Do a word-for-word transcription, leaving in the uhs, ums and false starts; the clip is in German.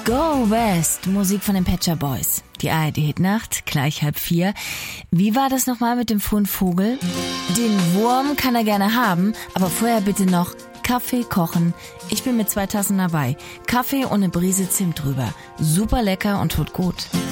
Go West, Musik von den Pet Shop Boys. Die A R D-Hitnacht, gleich halb vier. Wie war das nochmal mit dem frühen Vogel? Den Wurm kann er gerne haben, aber vorher bitte noch Kaffee kochen. Ich bin mit zwei Tassen dabei. Kaffee und eine Brise Zimt drüber. Super lecker und tut gut.